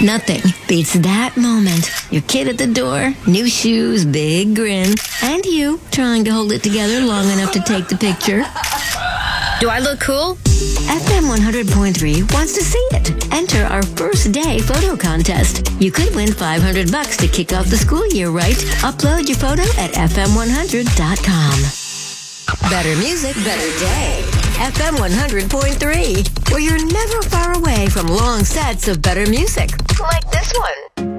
Nothing beats that moment. Your kid at the door, new shoes, big grin, and you trying to hold it together long enough to take the picture. Do I look cool? FM 100.3 wants to see it. Enter our first day photo contest. You could win $500 to kick off the school year, right? Upload your photo at fm100.com. Better music, better day. FM 100.3, where you're never far away from long sets of better music. Like this one.